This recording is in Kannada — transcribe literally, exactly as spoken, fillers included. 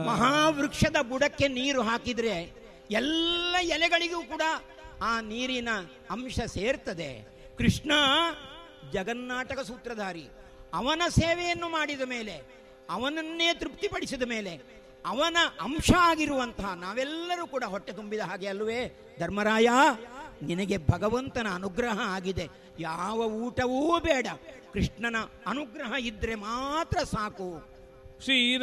ಮಹಾವೃಕ್ಷದ ಬುಡಕ್ಕೆ ನೀರು ಹಾಕಿದ್ರೆ ಎಲ್ಲ ಎಲೆಗಳಿಗೂ ಕೂಡ ಆ ನೀರಿನ ಅಂಶ ಸೇರ್ತದೆ. ಕೃಷ್ಣ ಜಗನ್ನಾಟಕ ಸೂತ್ರಧಾರಿ. ಅವನ ಸೇವೆಯನ್ನು ಮಾಡಿದ ಮೇಲೆ, ಅವನನ್ನೇ ತೃಪ್ತಿಪಡಿಸಿದ ಮೇಲೆ, ಅವನ ಅಂಶ ಆಗಿರುವಂತಹ ನಾವೆಲ್ಲರೂ ಕೂಡ ಹೊಟ್ಟೆ ತುಂಬಿದ ಹಾಗೆ ಅಲ್ಲವೇ? ಧರ್ಮರಾಯ, ನಿನಗೆ ಭಗವಂತನ ಅನುಗ್ರಹ ಆಗಿದೆ, ಯಾವ ಊಟವೂ ಬೇಡ, ಕೃಷ್ಣನ ಅನುಗ್ರಹ ಇದ್ರೆ ಮಾತ್ರ ಸಾಕು. ಶ್ರೀ